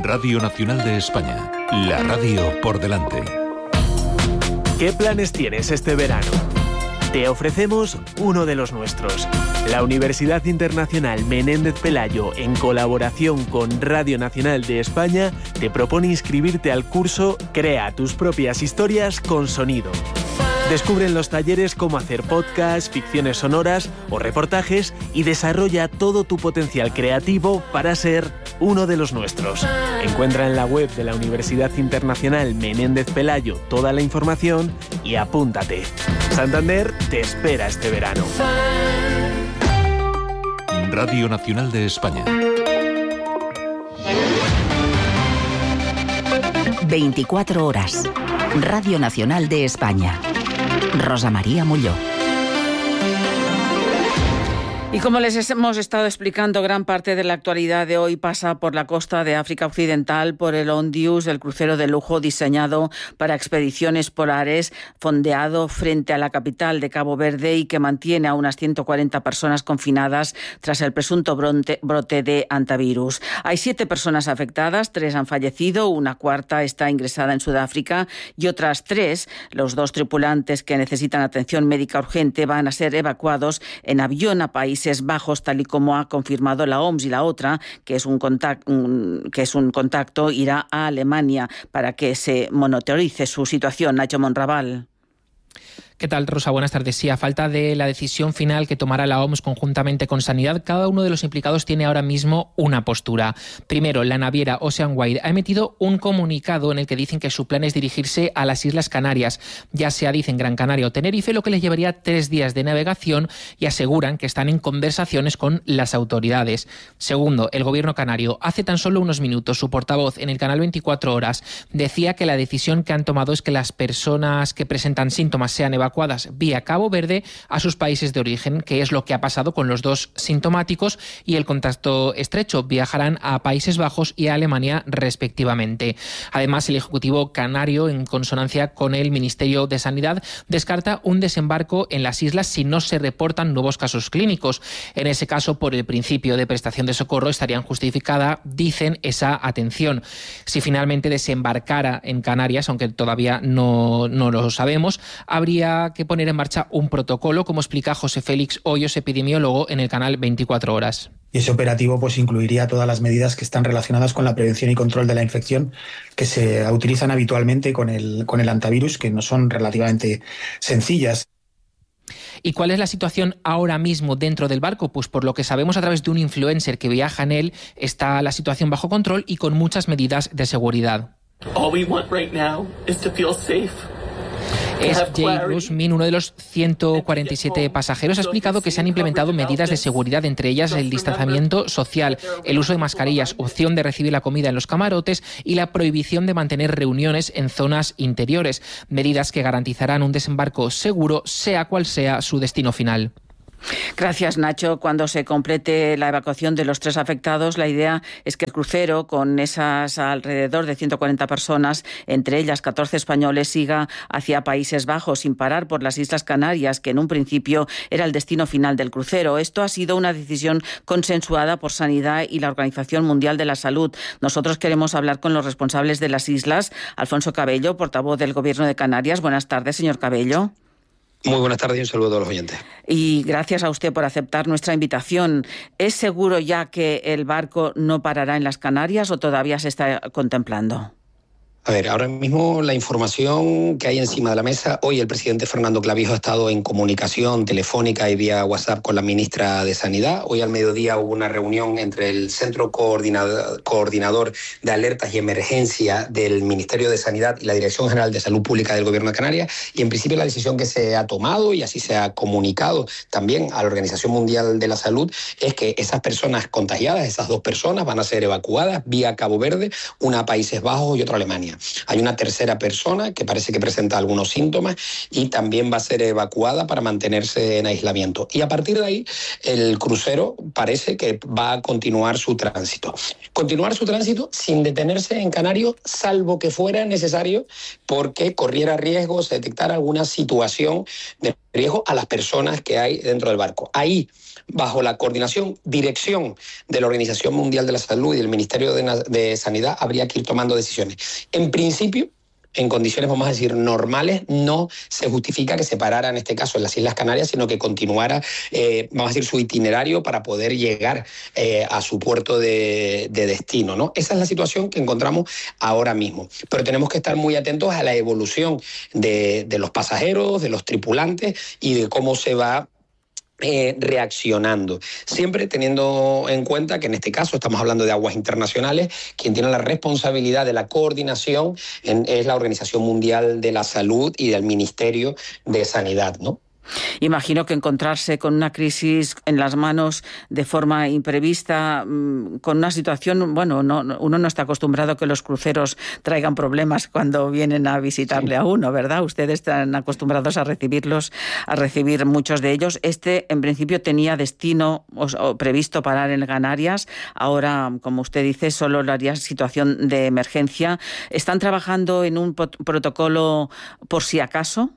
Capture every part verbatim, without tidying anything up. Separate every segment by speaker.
Speaker 1: Radio Nacional de España, la radio por delante.
Speaker 2: ¿Qué planes tienes este verano? Te ofrecemos uno de los nuestros. La Universidad Internacional Menéndez Pelayo, en colaboración con Radio Nacional de España, te propone inscribirte al curso Crea tus propias historias con sonido. Descubre en los talleres cómo hacer podcasts, ficciones sonoras o reportajes y desarrolla todo tu potencial creativo para ser uno de los nuestros. Encuentra en la web de la Universidad Internacional Menéndez Pelayo toda la información y apúntate. Santander te espera este verano.
Speaker 1: Radio Nacional de España.
Speaker 3: veinticuatro horas. Radio Nacional de España. Rosa María Molló.
Speaker 4: Y como les hemos estado explicando, gran parte de la actualidad de hoy pasa por la costa de África Occidental, por el Ondius, el crucero de lujo diseñado para expediciones polares, fondeado frente a la capital de Cabo Verde y que mantiene a unas ciento cuarenta personas confinadas tras el presunto brote, brote de hantavirus. Hay siete personas afectadas, tres han fallecido, una cuarta está ingresada en Sudáfrica y otras tres, los dos tripulantes que necesitan atención médica urgente, van a ser evacuados en avión a país Bajos, tal y como ha confirmado la O M S, y la otra, que es un contacto, un, que es un contacto, irá a Alemania para que se monitorice su situación. Nacho Monraval.
Speaker 5: ¿Qué tal, Rosa? Buenas tardes. Sí, a falta de la decisión final que tomará la O M S conjuntamente con Sanidad, cada uno de los implicados tiene ahora mismo una postura. Primero, la naviera Ocean Wide ha emitido un comunicado en el que dicen que su plan es dirigirse a las Islas Canarias, ya sea, dicen, Gran Canaria o Tenerife, lo que les llevaría tres días de navegación, y aseguran que están en conversaciones con las autoridades. Segundo, el gobierno canario. Hace tan solo unos minutos, su portavoz en el canal veinticuatro horas decía que la decisión que han tomado es que las personas que presentan síntomas sean evacuadas evacuadas vía Cabo Verde a sus países de origen, que es lo que ha pasado con los dos sintomáticos, y el contacto estrecho viajarán a Países Bajos y a Alemania respectivamente. Además, el Ejecutivo canario, en consonancia con el Ministerio de Sanidad, descarta un desembarco en las islas si no se reportan nuevos casos clínicos. En ese caso, por el principio de prestación de socorro, estarían justificada, dicen, esa atención. Si finalmente desembarcara en Canarias, aunque todavía no, no lo sabemos, habría que poner en marcha un protocolo, como explica José Félix Hoyos, epidemiólogo, en el canal veinticuatro horas.
Speaker 6: Y ese operativo pues incluiría todas las medidas que están relacionadas con la prevención y control de la infección que se utilizan habitualmente con el, con el hantavirus, que no son relativamente sencillas.
Speaker 5: ¿Y cuál es la situación ahora mismo dentro del barco? Pues por lo que sabemos a través de un influencer que viaja en él, está la situación bajo control y con muchas medidas de seguridad.
Speaker 7: All we want right now is to feel safe.
Speaker 5: Es Jay Rusmin, uno de los ciento cuarenta y siete pasajeros, ha explicado que se han implementado medidas de seguridad, entre ellas el distanciamiento social, el uso de mascarillas, opción de recibir la comida en los camarotes y la prohibición de mantener reuniones en zonas interiores, medidas que garantizarán un desembarco seguro, sea cual sea su destino final.
Speaker 4: Gracias, Nacho. Cuando se complete la evacuación de los tres afectados, la idea es que el crucero, con esas alrededor de ciento cuarenta personas, entre ellas catorce españoles, siga hacia Países Bajos sin parar por las Islas Canarias, que en un principio era el destino final del crucero. Esto ha sido una decisión consensuada por Sanidad y la Organización Mundial de la Salud. Nosotros queremos hablar con los responsables de las islas. Alfonso Cabello, portavoz del Gobierno de Canarias. Buenas tardes, señor Cabello.
Speaker 8: Muy buenas tardes y un saludo a todos los oyentes.
Speaker 4: Y gracias a usted por aceptar nuestra invitación. ¿Es seguro ya que el barco no parará en las Canarias o todavía se está contemplando?
Speaker 8: A ver, ahora mismo la información que hay encima de la mesa, hoy el presidente Fernando Clavijo ha estado en comunicación telefónica y vía WhatsApp con la ministra de Sanidad. Hoy al mediodía hubo una reunión entre el Centro Coordinador, Coordinador de Alertas y Emergencia del Ministerio de Sanidad y la Dirección General de Salud Pública del Gobierno de Canarias, y en principio la decisión que se ha tomado, y así se ha comunicado también a la Organización Mundial de la Salud, es que esas personas contagiadas, esas dos personas, van a ser evacuadas vía Cabo Verde, una a Países Bajos y otra a Alemania. España. Hay una tercera persona que parece que presenta algunos síntomas y también va a ser evacuada para mantenerse en aislamiento. Y a partir de ahí, el crucero parece que va a continuar su tránsito. Continuar su tránsito sin detenerse en Canarias, salvo que fuera necesario porque corriera riesgo, se detectara alguna situación de riesgo a las personas que hay dentro del barco. Ahí, bajo la coordinación, dirección de la Organización Mundial de la Salud y del Ministerio de, de Sanidad, habría que ir tomando decisiones. En principio, en condiciones, vamos a decir, normales, no se justifica que se parara, en este caso, en las Islas Canarias, sino que continuara, eh, vamos a decir, su itinerario para poder llegar eh, a su puerto de, de destino, ¿no? Esa es la situación que encontramos ahora mismo. Pero tenemos que estar muy atentos a la evolución de, de los pasajeros, de los tripulantes y de cómo se va Eh, reaccionando, siempre teniendo en cuenta que en este caso estamos hablando de aguas internacionales. Quien tiene la responsabilidad de la coordinación en, es la Organización Mundial de la Salud y del Ministerio de Sanidad, ¿no?
Speaker 4: Imagino que encontrarse con una crisis en las manos de forma imprevista, con una situación, bueno, no, uno no está acostumbrado a que los cruceros traigan problemas cuando vienen a visitarle sí. a uno, ¿verdad? Ustedes están acostumbrados a recibirlos, a recibir muchos de ellos. Este, en principio, tenía destino o, o previsto parar en Canarias. Ahora, como usted dice, solo lo haría situación de emergencia. ¿Están trabajando en un protocolo por si acaso?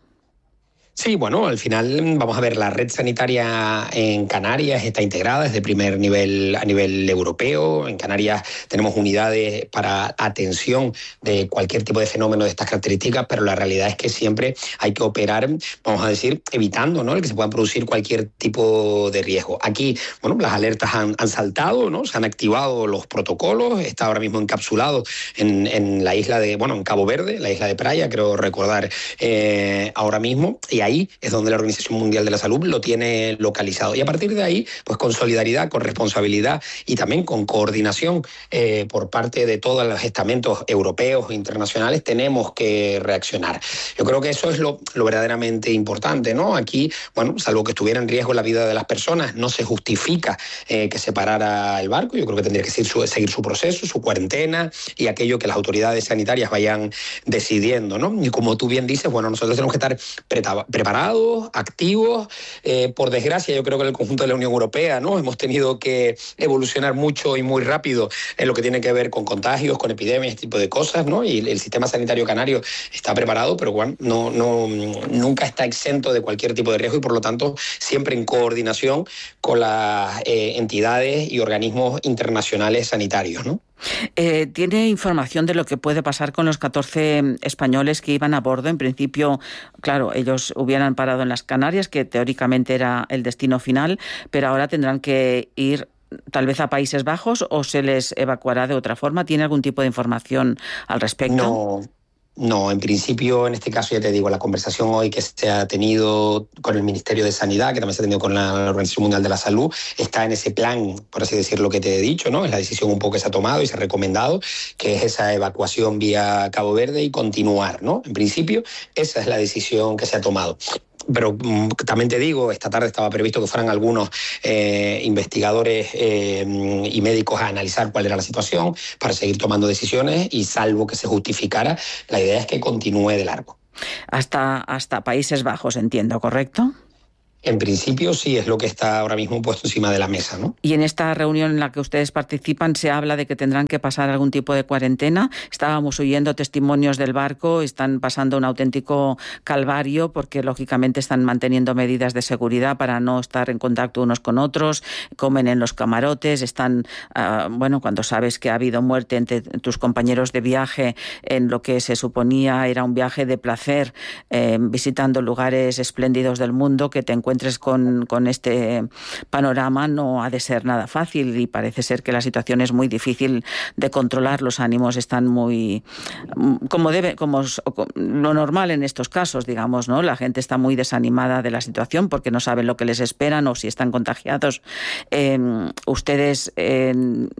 Speaker 8: Sí, bueno, al final vamos a ver, la red sanitaria en Canarias está integrada desde primer nivel a nivel europeo. En Canarias tenemos unidades para atención de cualquier tipo de fenómeno de estas características, pero la realidad es que siempre hay que operar, vamos a decir, evitando, ¿no?, el que se puedan producir cualquier tipo de riesgo. Aquí, bueno, las alertas han, han saltado, ¿no? Se han activado los protocolos, está ahora mismo encapsulado en, en la isla de, bueno, en Cabo Verde, la isla de Praia, creo recordar eh, ahora mismo, y ahí es donde la Organización Mundial de la Salud lo tiene localizado. Y a partir de ahí, pues con solidaridad, con responsabilidad y también con coordinación eh, por parte de todos los estamentos europeos e internacionales, tenemos que reaccionar. Yo creo que eso es lo, lo verdaderamente importante, ¿no? Aquí, bueno, salvo que estuviera en riesgo la vida de las personas, no se justifica eh, que se parara el barco. Yo creo que tendría que seguir su, seguir su proceso, su cuarentena y aquello que las autoridades sanitarias vayan decidiendo, ¿no? Y como tú bien dices, bueno, nosotros tenemos que estar preparados preparados, activos. Eh, por desgracia, yo creo que en el conjunto de la Unión Europea, ¿no?, hemos tenido que evolucionar mucho y muy rápido en lo que tiene que ver con contagios, con epidemias, este tipo de cosas, ¿no? Y el sistema sanitario canario está preparado, pero bueno, no, no, nunca está exento de cualquier tipo de riesgo y por lo tanto siempre en coordinación con las eh, entidades y organismos internacionales sanitarios, ¿no?
Speaker 4: Eh, ¿Tiene información de lo que puede pasar con los catorce españoles que iban a bordo? En principio, claro, ellos hubieran parado en las Canarias, que teóricamente era el destino final, pero ahora tendrán que ir tal vez a Países Bajos o se les evacuará de otra forma. ¿Tiene algún tipo de información al respecto?
Speaker 8: No. No, en principio, en este caso, ya te digo, la conversación hoy que se ha tenido con el Ministerio de Sanidad, que también se ha tenido con la Organización Mundial de la Salud, está en ese plan, por así decirlo, que te he dicho, ¿no? Es la decisión un poco que se ha tomado y se ha recomendado, que es esa evacuación vía Cabo Verde y continuar, ¿no? En principio, esa es la decisión que se ha tomado. Pero um, también te digo, esta tarde estaba previsto que fueran algunos eh, investigadores eh, y médicos a analizar cuál era la situación para seguir tomando decisiones y salvo que se justificara, la idea es que continúe de largo.
Speaker 4: Hasta, hasta Países Bajos, entiendo, ¿correcto?
Speaker 8: En principio sí, es lo que está ahora mismo puesto encima de la mesa, ¿no?
Speaker 4: Y en esta reunión en la que ustedes participan se habla de que tendrán que pasar algún tipo de cuarentena. Estábamos oyendo testimonios del barco, están pasando un auténtico calvario porque lógicamente están manteniendo medidas de seguridad para no estar en contacto unos con otros, comen en los camarotes, están, uh, bueno, cuando sabes que ha habido muerte entre tus compañeros de viaje en lo que se suponía era un viaje de placer, eh, visitando lugares espléndidos del mundo, que te encuentras encuentres con, con este panorama no ha de ser nada fácil y parece ser que la situación es muy difícil de controlar. Los ánimos están muy como debe, como lo normal en estos casos, digamos, ¿no? La gente está muy desanimada de la situación porque no saben lo que les esperan o si están contagiados. Eh, ustedes eh,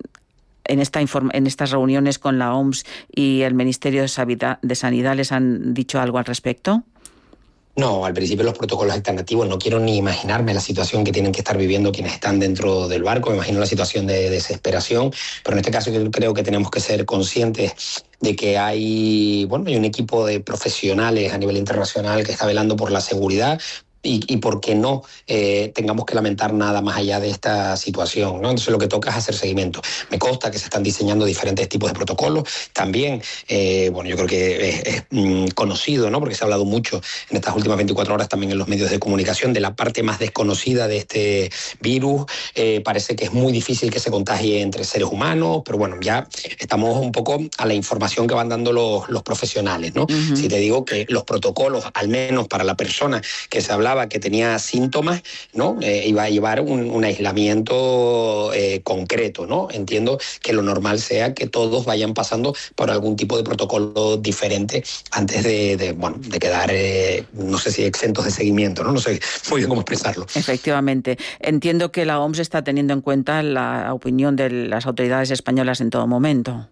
Speaker 4: en esta inform- en estas reuniones con la O M S y el Ministerio de Sanidad, de Sanidad, ¿les han dicho algo al respecto?
Speaker 8: No, al principio los protocolos alternativos, no quiero ni imaginarme la situación que tienen que estar viviendo quienes están dentro del barco, me imagino la situación de desesperación, pero en este caso yo creo que tenemos que ser conscientes de que hay, bueno, hay un equipo de profesionales a nivel internacional que está velando por la seguridad, Y, y por qué no eh, tengamos que lamentar nada más allá de esta situación, ¿no? Entonces lo que toca es hacer seguimiento. Me consta que se están diseñando diferentes tipos de protocolos. También, eh, bueno, yo creo que es, es mm, conocido, ¿no? Porque se ha hablado mucho en estas últimas veinticuatro horas también en los medios de comunicación de la parte más desconocida de este virus. Eh, parece que es muy difícil que se contagie entre seres humanos, pero bueno, ya estamos un poco a la información que van dando los, los profesionales, ¿no? Uh-huh. Si te digo que los protocolos, al menos para la persona que se habla que tenía síntomas, ¿no? Eh, iba a llevar un, un aislamiento eh, concreto, ¿no? Entiendo que lo normal sea que todos vayan pasando por algún tipo de protocolo diferente antes de, de, bueno, de quedar, eh, no sé si exentos de seguimiento, ¿no? No sé muy bien cómo expresarlo.
Speaker 4: Efectivamente. Entiendo que la O M S está teniendo en cuenta la opinión de las autoridades españolas en todo momento.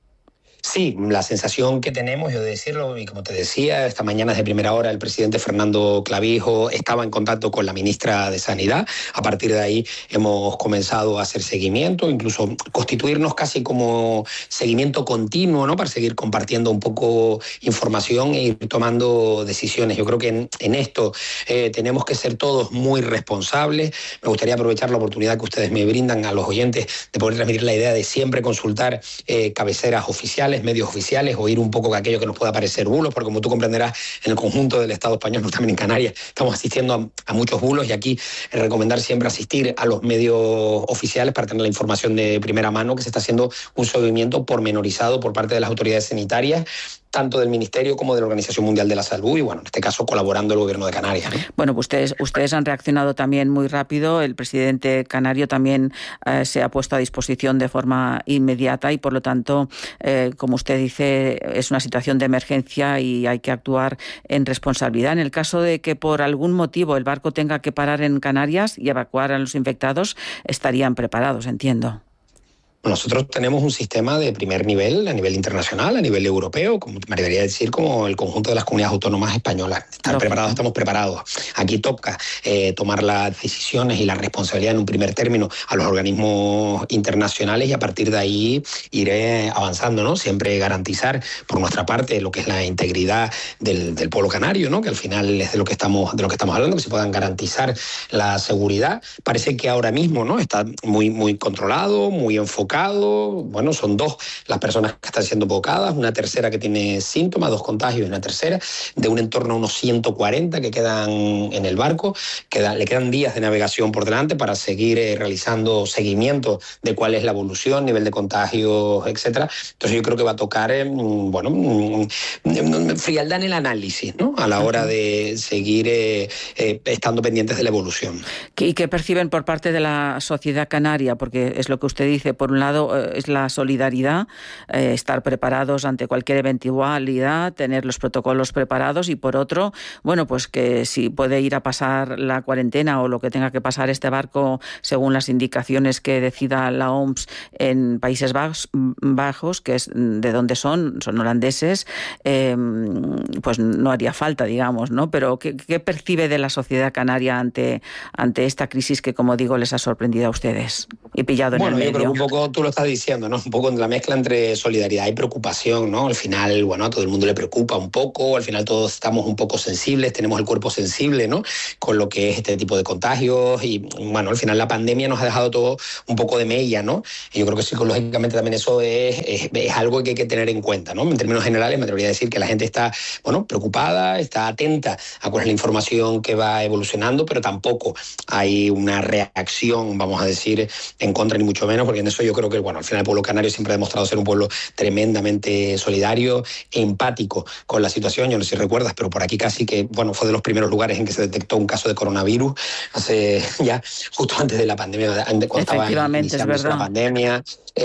Speaker 8: Sí, la sensación que tenemos, yo de decirlo, y como te decía, esta mañana de primera hora el presidente Fernando Clavijo estaba en contacto con la ministra de Sanidad. A partir de ahí hemos comenzado a hacer seguimiento, incluso constituirnos casi como seguimiento continuo, ¿no? Para seguir compartiendo un poco información e ir tomando decisiones. Yo creo que en, en esto eh, tenemos que ser todos muy responsables. Me gustaría aprovechar la oportunidad que ustedes me brindan a los oyentes de poder transmitir la idea de siempre consultar eh, cabeceras oficiales, medios oficiales, oír un poco de aquello que nos pueda parecer bulos, porque como tú comprenderás, en el conjunto del Estado español, pero también en Canarias, estamos asistiendo a, a muchos bulos, y aquí es recomendar siempre asistir a los medios oficiales para tener la información de primera mano, que se está haciendo un seguimiento pormenorizado por parte de las autoridades sanitarias, tanto del Ministerio como de la Organización Mundial de la Salud, y bueno, en este caso colaborando el Gobierno de Canarias, ¿no?
Speaker 4: Bueno, pues ustedes, ustedes han reaccionado también muy rápido. El presidente canario también eh, se ha puesto a disposición de forma inmediata y, por lo tanto, eh, como usted dice, es una situación de emergencia y hay que actuar en responsabilidad. En el caso de que por algún motivo el barco tenga que parar en Canarias y evacuar a los infectados, estarían preparados, entiendo.
Speaker 8: Nosotros tenemos un sistema de primer nivel, a nivel internacional, a nivel europeo, como me debería decir, como el conjunto de las comunidades autónomas españolas. Estar preparados, estamos preparados. Aquí toca eh, tomar las decisiones y la responsabilidad en un primer término a los organismos internacionales, y a partir de ahí ir eh, avanzando, ¿no? Siempre garantizar por nuestra parte lo que es la integridad del, del pueblo canario, ¿no? Que al final es de lo que estamos, de lo que estamos hablando, que se puedan garantizar la seguridad. Parece que ahora mismo, ¿no? Está muy, muy controlado, muy enfocado. Bueno, son dos las personas que están siendo convocadas, una tercera que tiene síntomas, dos contagios y una tercera, de un entorno a unos ciento cuarenta que quedan en el barco. Queda, le quedan días de navegación por delante para seguir eh, realizando seguimiento de cuál es la evolución, nivel de contagios, etcétera. Entonces yo creo que va a tocar, eh, bueno, frialdad en el análisis, ¿no? A la hora de seguir eh, eh, estando pendientes de la evolución.
Speaker 4: ¿Y qué perciben por parte de la sociedad canaria? Porque es lo que usted dice, por un lado es la solidaridad, eh, estar preparados ante cualquier eventualidad, tener los protocolos preparados, y por otro, bueno, pues que si puede ir a pasar la cuarentena o lo que tenga que pasar este barco según las indicaciones que decida la O M S en Países Bajos, que es de donde son, son holandeses, eh, pues no haría falta, digamos, ¿no? Pero ¿qué, qué percibe de la sociedad canaria ante, ante esta crisis que, como digo, les ha sorprendido a ustedes y pillado en
Speaker 8: bueno,
Speaker 4: el medio?
Speaker 8: Yo creo que un poco tú lo estás diciendo, ¿no? Un poco la mezcla entre solidaridad y preocupación, ¿no? Al final, bueno, a todo el mundo le preocupa un poco, al final todos estamos un poco sensibles, tenemos el cuerpo sensible, ¿no? Con lo que es este tipo de contagios, y bueno, al final la pandemia nos ha dejado todo un poco de mella, ¿no? Y yo creo que psicológicamente también eso es, es, es algo que hay que tener en cuenta, ¿no? En términos generales me atrevería a decir que la gente está, bueno, preocupada, está atenta a cuál es la información que va evolucionando, pero tampoco hay una reacción, vamos a decir, en contra, ni mucho menos, porque en eso yo creo que, bueno, al final el pueblo canario siempre ha demostrado ser un pueblo tremendamente solidario, empático con la situación. Yo no sé si recuerdas, pero por aquí casi que, bueno, fue de los primeros lugares en que se detectó un caso de coronavirus, hace ya, justo antes de la pandemia, cuando estaba iniciando la pandemia.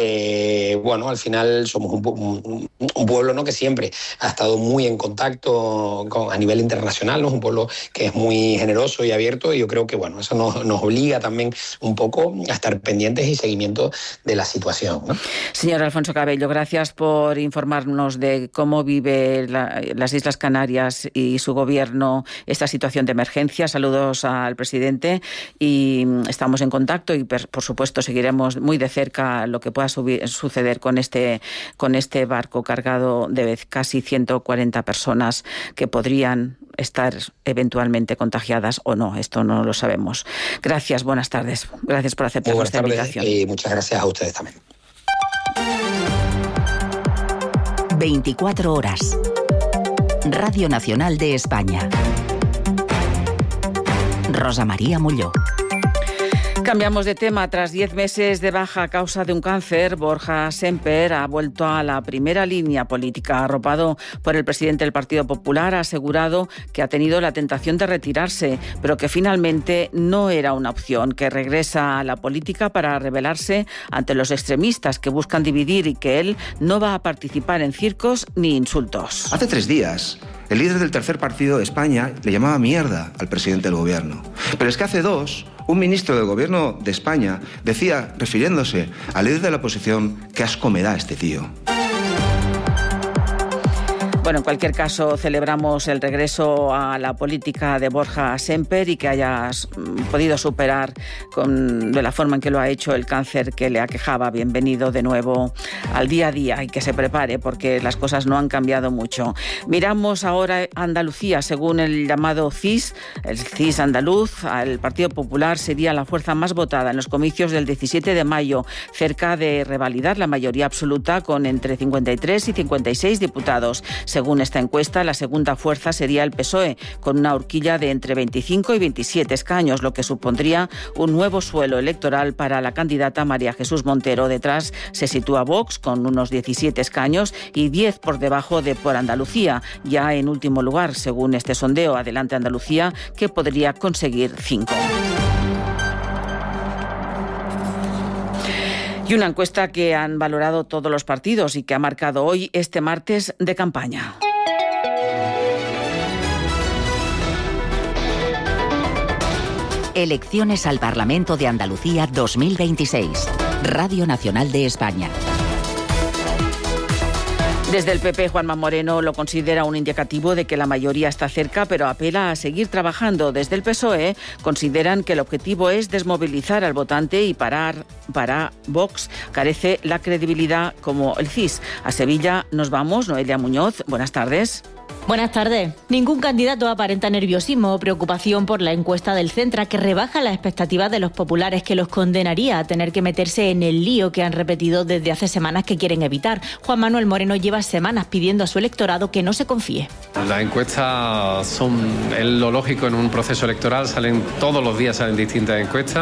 Speaker 8: Eh, bueno, al final somos un, un, un pueblo, ¿no?, que siempre ha estado muy en contacto con, a nivel internacional, ¿no? Es un pueblo que es muy generoso y abierto, y yo creo que, bueno, eso nos, nos obliga también un poco a estar pendientes y seguimiento de la situación, ¿no?
Speaker 4: Señor Alfonso Cabello, gracias por informarnos de cómo vive la, las Islas Canarias y su gobierno esta situación de emergencia. Saludos al presidente y estamos en contacto y, por supuesto, seguiremos muy de cerca lo que pueda subir, suceder con este, con este barco cargado de casi ciento cuarenta personas que podrían estar eventualmente contagiadas o no. Esto no lo sabemos. Gracias, buenas tardes. Gracias por aceptar
Speaker 8: buenas
Speaker 4: esta
Speaker 8: tardes,
Speaker 4: invitación.
Speaker 8: Y muchas gracias a ustedes también.
Speaker 3: veinticuatro horas. Radio Nacional de España. Rosa María Molló.
Speaker 4: Cambiamos de tema. Tras diez meses de baja a causa de un cáncer, Borja Semper ha vuelto a la primera línea política. Arropado por el presidente del Partido Popular, ha asegurado que ha tenido la tentación de retirarse, pero que finalmente no era una opción, que regresa a la política para rebelarse ante los extremistas que buscan dividir y que él no va a participar en circos ni insultos.
Speaker 9: Hace tres días, el líder del tercer partido de España le llamaba mierda al presidente del gobierno. Pero es que hace dos, un ministro del gobierno de España decía, refiriéndose al líder de la oposición, qué asco me da este tío.
Speaker 4: Bueno, en cualquier caso, celebramos el regreso a la política de Borja Semper y que hayas podido superar con, de la forma en que lo ha hecho el cáncer que le aquejaba. Bienvenido de nuevo al día a día y que se prepare porque las cosas no han cambiado mucho. Miramos ahora Andalucía. Según el llamado C I S, el C I S andaluz, el Partido Popular sería la fuerza más votada en los comicios del diecisiete de mayo, cerca de revalidar la mayoría absoluta con entre cincuenta y tres y cincuenta y seis diputados. Según esta encuesta, la segunda fuerza sería el P S O E, con una horquilla de entre veinticinco y veintisiete escaños, lo que supondría un nuevo suelo electoral para la candidata María Jesús Montero. Detrás se sitúa Vox, con unos diecisiete escaños y diez por debajo de Por Andalucía, ya en último lugar, según este sondeo Adelante Andalucía, que podría conseguir cinco. Y una encuesta que han valorado todos los partidos y que ha marcado hoy, este martes, de campaña.
Speaker 3: Elecciones al Parlamento de Andalucía dos mil veintiséis. Radio Nacional de España.
Speaker 4: Desde el P P, Juanma Moreno lo considera un indicativo de que la mayoría está cerca, pero apela a seguir trabajando. Desde el P S O E consideran que el objetivo es desmovilizar al votante y parar para Vox carece la credibilidad como el C I S. A Sevilla nos vamos. Noelia Muñoz, buenas tardes.
Speaker 10: Buenas tardes. Ningún candidato aparenta nerviosismo o preocupación por la encuesta del Centra, que rebaja las expectativas de los populares, que los condenaría a tener que meterse en el lío que han repetido desde hace semanas que quieren evitar. Juan Manuel Moreno lleva semanas pidiendo a su electorado que no se confíe.
Speaker 11: Las encuestas son lo lógico en un proceso electoral, salen todos los días, salen distintas encuestas.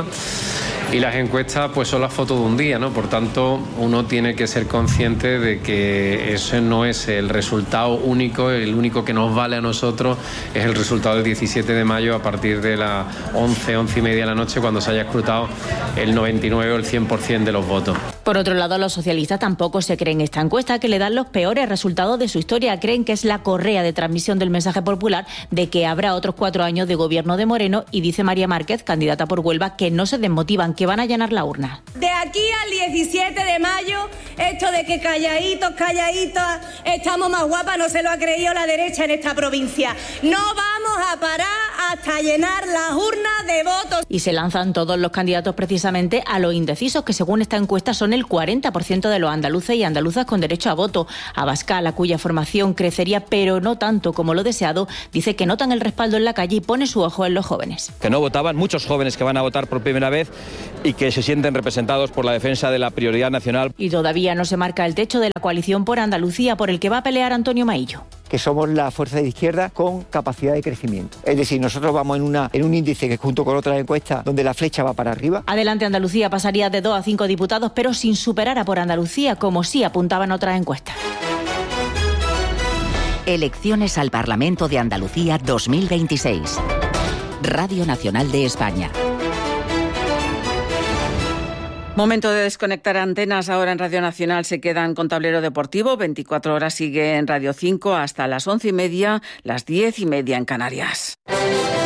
Speaker 11: Y las encuestas pues son la foto de un día, ¿no? Por tanto, uno tiene que ser consciente de que ese no es el resultado único, el único que nos vale a nosotros es el resultado del diecisiete de mayo a partir de las once, once y media de la noche, cuando se haya escrutado el noventa y nueve o el cien por ciento de los votos.
Speaker 10: Por otro lado, los socialistas tampoco se creen esta encuesta, que le dan los peores resultados de su historia. Creen que es la correa de transmisión del mensaje popular de que habrá otros cuatro años de gobierno de Moreno, y dice María Márquez, candidata por Huelva, que no se desmotivan, que van a llenar la urna.
Speaker 12: De aquí al diecisiete de mayo, esto de que calladitos, calladitos, estamos más guapas, no se lo ha creído la derecha en esta provincia. No vamos a parar hasta llenar las urnas de votos.
Speaker 10: Y se lanzan todos los candidatos precisamente a los indecisos, que según esta encuesta son el cuarenta por ciento de los andaluces y andaluzas con derecho a voto. Abascal, a cuya formación crecería pero no tanto como lo deseado, dice que notan el respaldo en la calle y pone su ojo en los jóvenes.
Speaker 13: Que no votaban, muchos jóvenes que van a votar por primera vez y que se sienten representados por la defensa de la prioridad nacional.
Speaker 10: Y todavía no se marca el techo de la coalición por Andalucía, por el que va a pelear Antonio Maillo.
Speaker 14: Que somos la fuerza de izquierda con capacidad de crecimiento. Es decir, nosotros vamos en, una, en un índice que, junto con otras encuestas, donde la flecha va para arriba.
Speaker 10: Adelante Andalucía pasaría de dos a cinco diputados, pero sin superar a Por Andalucía, como sí apuntaban otras encuestas.
Speaker 3: Elecciones al Parlamento de Andalucía dos mil veintiséis. Radio Nacional de España.
Speaker 4: Momento de desconectar antenas. Ahora en Radio Nacional se quedan con Tablero Deportivo. veinticuatro horas sigue en Radio cinco hasta las once y media, las diez y media en Canarias.